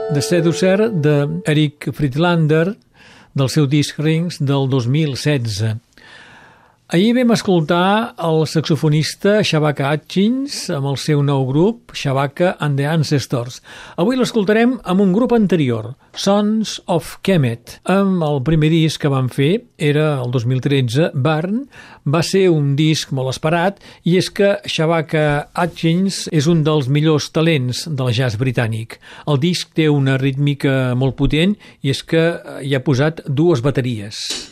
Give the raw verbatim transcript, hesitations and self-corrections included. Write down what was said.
The Seducer d'Eric Friedlander, del seu disc Rings del dos mil setze. Ahir vam escoltar el saxofonista Shabaka Hutchings amb el seu nou grup, Shabaka and the Ancestors. Avui l'escoltarem amb un grup anterior, Sons of Kemet. Amb el primer disc que van fer, era el dos mil tretze, Burn, va ser un disc molt esperat, i és que Shabaka Hutchings és un dels millors talents del jazz britànic. El disc té una rítmica molt potent i és que hi ha posat dues bateries.